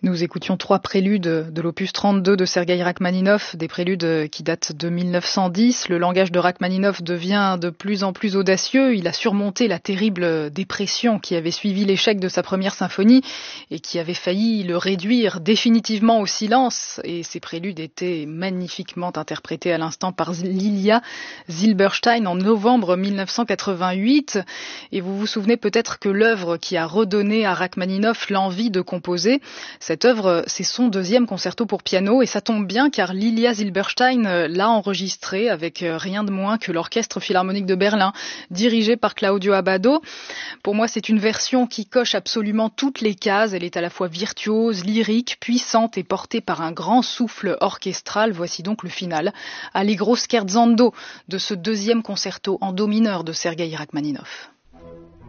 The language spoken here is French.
Nous écoutions 3 préludes de l'opus 32 de Sergueï Rachmaninov, des préludes qui datent de 1910. Le langage de Rachmaninov devient de plus en plus audacieux. Il a surmonté la terrible dépression qui avait suivi l'échec de sa première symphonie et qui avait failli le réduire définitivement au silence. Et ces préludes étaient magnifiquement interprétés à l'instant par Lilia Zilberstein en novembre 1988. Et vous vous souvenez peut-être que l'œuvre qui a redonné à Rachmaninov l'envie de composer, cette œuvre, c'est son 2e concerto pour piano et ça tombe bien car Lilia Zilberstein l'a enregistré avec rien de moins que l'Orchestre Philharmonique de Berlin, dirigé par Claudio Abbado. Pour moi, c'est une version qui coche absolument toutes les cases. Elle est à la fois virtuose, lyrique, puissante et portée par un grand souffle orchestral. Voici donc le final, Allegro scherzando, de ce 2e concerto en do mineur de Sergueï Rachmaninov.